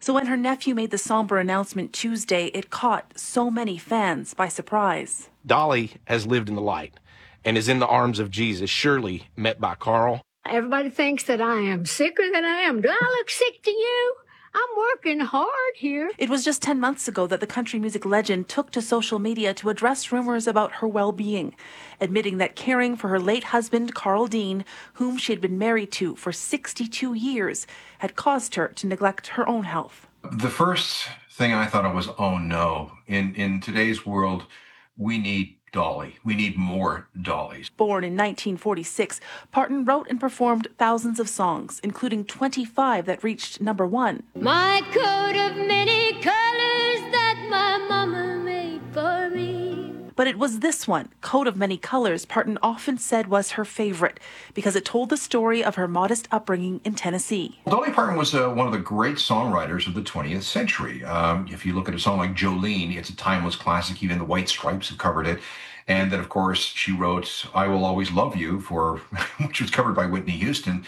So when her nephew made the somber announcement Tuesday, it caught so many fans by surprise. Dolly has lived in the light and is in the arms of Jesus, surely met by Carl. Everybody thinks that I am sicker than I am. Do I look sick to you? I'm working hard here. It was just 10 months ago that the country music legend took to social media to address rumors about her well-being, admitting that caring for her late husband, Carl Dean, whom she had been married to for 62 years, had caused her to neglect her own health. The first thing I thought of was, oh no, in today's world, we need Dolly. We need more Dollys. Born in 1946, Parton wrote and performed thousands of songs, including 25 that reached number one. My coat of many colors that my mama made for me. But it was this one, Coat of Many Colors, Parton often said was her favorite because it told the story of her modest upbringing in Tennessee. Dolly Parton was one of the great songwriters of the 20th century. If you look at a song like Jolene, it's a timeless classic. Even the White Stripes have covered it. And then, of course, she wrote I Will Always Love You, which was covered by Whitney Houston.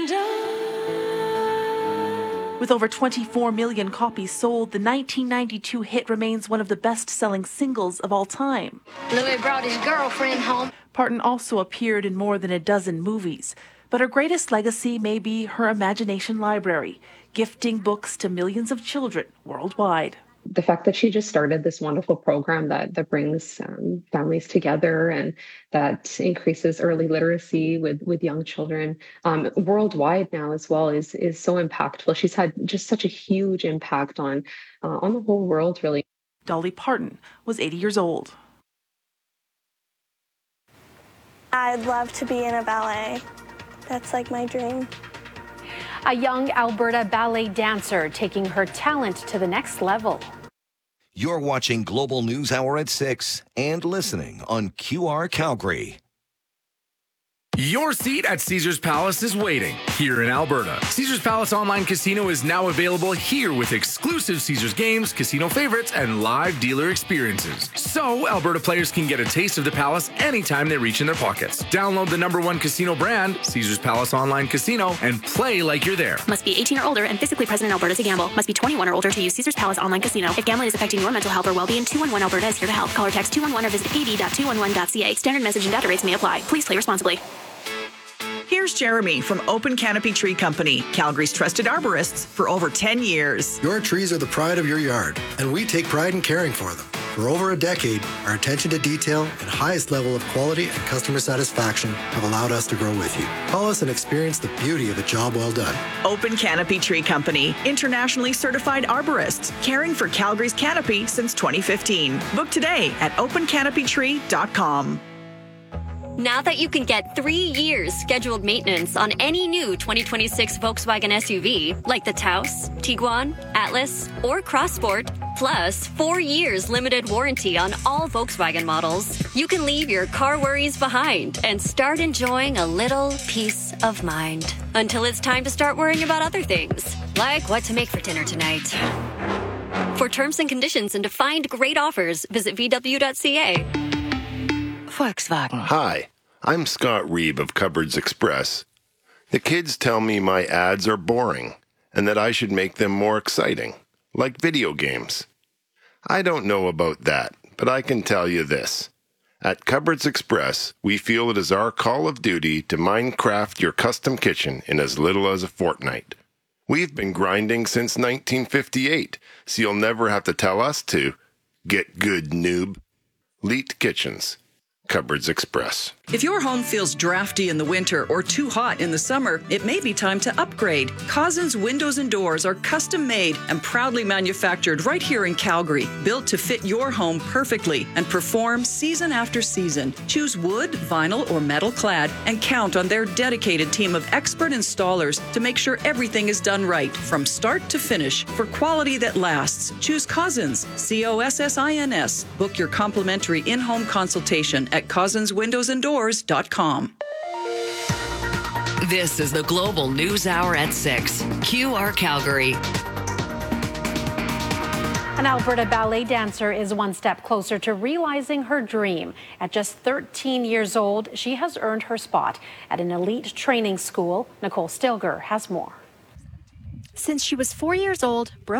With over 24 million copies sold, the 1992 hit remains one of the best-selling singles of all time. Louis brought his girlfriend home. Parton also appeared in more than a dozen movies. But her greatest legacy may be her imagination library, gifting books to millions of children worldwide. The fact that she just started this wonderful program that brings families together and that increases early literacy with young children worldwide now as well is so impactful. She's had just such a huge impact on the whole world, really. Dolly Parton was 80 years old. I'd love to be in a ballet. That's like my dream. A young Alberta ballet dancer taking her talent to the next level. You're watching Global News Hour at 6 and listening on QR Calgary. Your seat at Caesars Palace is waiting here in Alberta. Caesars Palace Online Casino is now available here with exclusive Caesars games, casino favorites, and live dealer experiences. So Alberta players can get a taste of the Palace anytime they reach in their pockets. Download the #1 casino brand, Caesars Palace Online Casino, and play like you're there. Must be 18 or older and physically present in Alberta to gamble. Must be 21 or older to use Caesars Palace Online Casino. If gambling is affecting your mental health or well-being, 211 Alberta is here to help. Call or text 211 or visit ad.211.ca. Standard message and data rates may apply. Please play responsibly. Here's Jeremy from Open Canopy Tree Company, Calgary's trusted arborists for over 10 years. Your trees are the pride of your yard, and we take pride in caring for them. For over a decade, our attention to detail and highest level of quality and customer satisfaction have allowed us to grow with you. Call us and experience the beauty of a job well done. Open Canopy Tree Company, internationally certified arborists, caring for Calgary's canopy since 2015. Book today at opencanopytree.com. Now that you can get 3 years scheduled maintenance on any new 2026 Volkswagen SUV, like the Taos, Tiguan, Atlas, or Crossport, plus 4 years limited warranty on all Volkswagen models, you can leave your car worries behind and start enjoying a little peace of mind. Until it's time to start worrying about other things, like what to make for dinner tonight. For terms and conditions and to find great offers, visit VW.ca. Volkswagen. Hi, I'm Scott Reeb of Cupboards Express. The kids tell me my ads are boring and that I should make them more exciting, like video games. I don't know about that, but I can tell you this. At Cupboards Express, we feel it is our call of duty to Minecraft your custom kitchen in as little as a fortnight. We've been grinding since 1958, so you'll never have to tell us to get good, noob. Leet Kitchens. Cupboards Express. If your home feels drafty in the winter or too hot in the summer, it may be time to upgrade. Cousins Windows and Doors are custom made and proudly manufactured right here in Calgary, built to fit your home perfectly and perform season after season. Choose wood, vinyl, or metal clad and count on their dedicated team of expert installers to make sure everything is done right from start to finish for quality that lasts. Choose Cousins, COSSINS. Book your complimentary in-home consultation at cousinswindowsanddoors.com. This is the Global News Hour at 6. QR Calgary. An Alberta ballet dancer is one step closer to realizing her dream. At just 13 years old, she has earned her spot at an elite training school. Nicole Stilger has more. Since she was 4 years old, Brooke